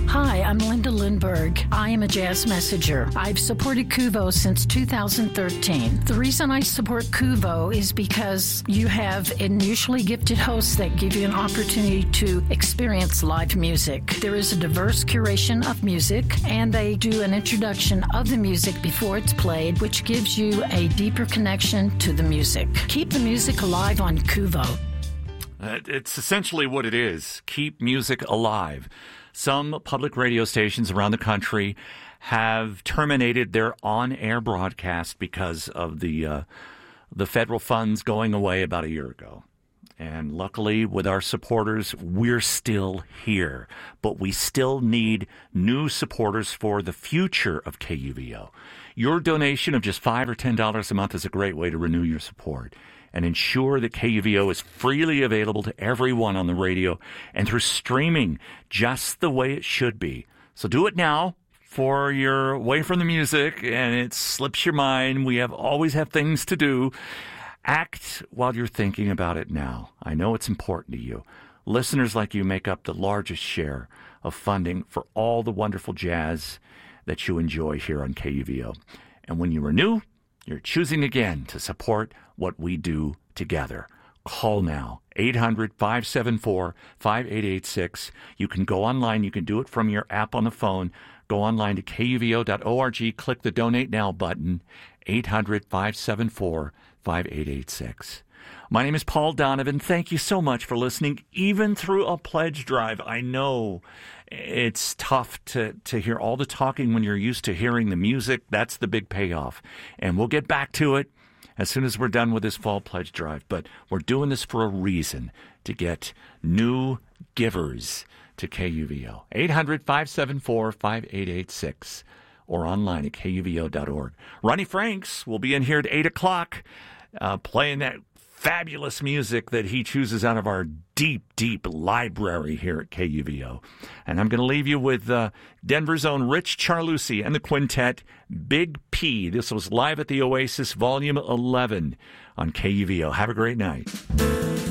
Hi, I'm Linda Lindberg. I am a jazz messenger. I've supported Kuvo since 2013. The reason I support Kuvo is because you have unusually gifted hosts that give you an opportunity to experience live music. There is a diverse curation of music, and they do an introduction of the music before it's played, which gives you a deeper connection to the music. Keep the music alive on Kuvo. It's essentially what it is. Keep music alive. Some public radio stations around the country have terminated their on-air broadcast because of the federal funds going away about a year ago. And luckily, with our supporters, we're still here. But we still need new supporters for the future of KUVO. Your donation of just $5 or $10 a month is a great way to renew your support and ensure that KUVO is freely available to everyone on the radio and through streaming just the way it should be. So do it now before you're away from the music and it slips your mind. We always have things to do. Act while you're thinking about it now. I know it's important to you. Listeners like you make up the largest share of funding for all the wonderful jazz that you enjoy here on KUVO. And when you renew, you're choosing again to support what we do together. Call now, 800-574-5886. You can go online. You can do it from your app on the phone. Go online to kuvo.org. Click the Donate Now button, 800-574-5886. My name is Paul Donovan. Thank you so much for listening, even through a pledge drive. I know it's tough to hear all the talking when you're used to hearing the music. That's the big payoff. And we'll get back to it as soon as we're done with this fall pledge drive. But we're doing this for a reason, to get new givers to KUVO. 800-574-5886 or online at kuvo.org. Ronnie Franks will be in here at 8 o'clock playing that fabulous music that he chooses out of our deep, deep library here at KUVO. And I'm going to leave you with Denver's own Rich Charlucci and the quintet, Big P. This was live at the Oasis, Volume 11 on KUVO. Have a great night.